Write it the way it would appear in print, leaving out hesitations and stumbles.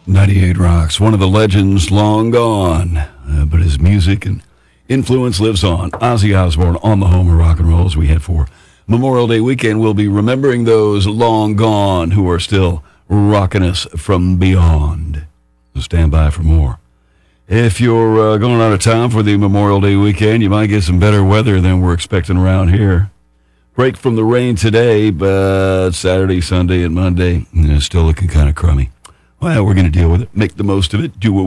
98 Rocks, one of the legends long gone, but his music and influence lives on. Ozzy Osbourne on the home of rock and roll as we head for Memorial Day weekend. We'll be remembering those long gone who are still rocking us from beyond. So stand by for more. If you're going out of town for the Memorial Day weekend, you might get some better weather than we're expecting around here. Break from the rain today, but Saturday, Sunday, and Monday, still looking kind of crummy. Well, we're going to deal with it, make the most of it, do what